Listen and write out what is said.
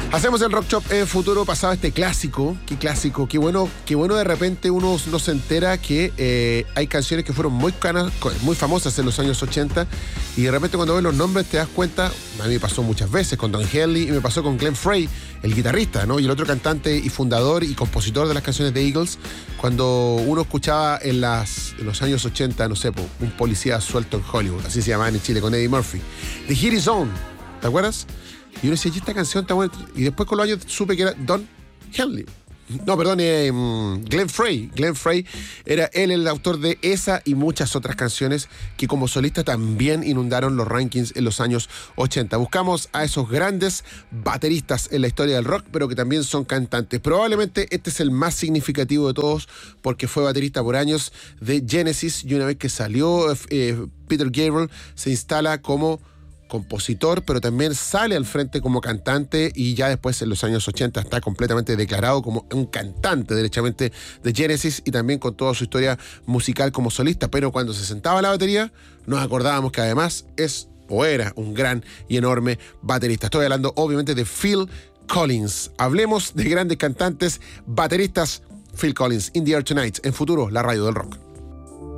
Hacemos el Rock Shop en Futuro pasado este clásico. Qué clásico, qué bueno de repente uno no se entera que hay canciones que fueron muy famosas en los años 80 y de repente cuando ves los nombres te das cuenta, a mí me pasó muchas veces con Don Henley y me pasó con Glenn Frey, el guitarrista, ¿no? Y el otro cantante y fundador y compositor de las canciones de Eagles, cuando uno escuchaba en los años 80, no sé, un policía suelto en Hollywood, así se llamaba en Chile, con Eddie Murphy. The Heat Is On, ¿te acuerdas? Y uno decía, esta canción está buena. Y después con los años supe que era Don Henley. No, perdón, Glenn Frey. Glenn Frey era él el autor de esa y muchas otras canciones que como solista también inundaron los rankings en los años 80. Buscamos a esos grandes bateristas en la historia del rock, pero que también son cantantes. Probablemente este es el más significativo de todos porque fue baterista por años de Genesis y una vez que salió Peter Gabriel se instala como compositor, pero también sale al frente como cantante y ya después en los años 80 está completamente declarado como un cantante derechamente de Genesis y también con toda su historia musical como solista, pero cuando se sentaba a la batería nos acordábamos que además es o era un gran y enorme baterista. Estoy hablando obviamente de Phil Collins. Hablemos de grandes cantantes, bateristas. Phil Collins, In the Air Tonight, en Futuro, la radio del rock.